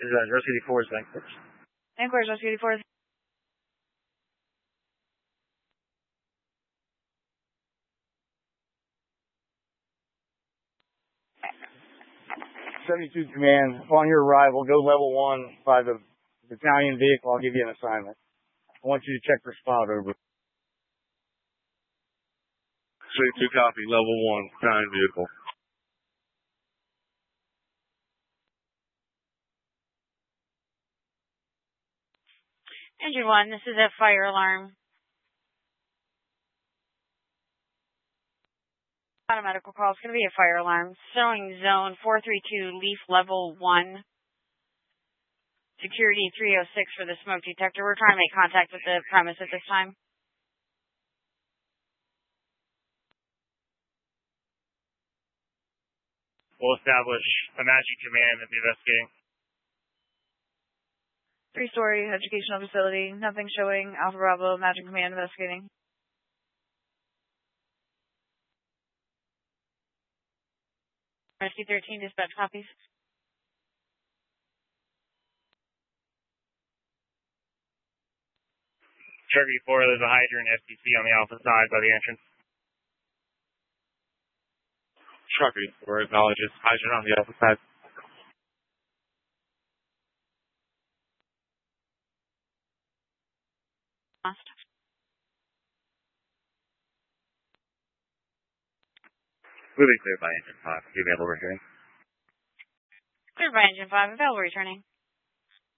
is Rescue 4 is Vanquish. Vanquish, Rescue 4. '72 Command, upon your arrival, go level 1 by the battalion vehicle. I'll give you an assignment. I want you to check for spot over. 72 copy, level 1, battalion vehicle. Engine 1, this is a fire alarm. Not a medical call. It's going to be a fire alarm. Showing zone 432, leaf level 1. Security 306 for the smoke detector. We're trying to make contact with the premise at this time. We'll establish a matching command and be investigating. 3-story educational facility. Nothing showing. Alpha Bravo, matching command investigating. Rescue 13, dispatch copies. Cherokee 4, there's a hydrant STC on the alpha side by the entrance. Cherokee 4 acknowledges hydrant on the alpha side. Lost. Moving clear by engine 5. Be available returning. Cleared by engine 5. Available returning.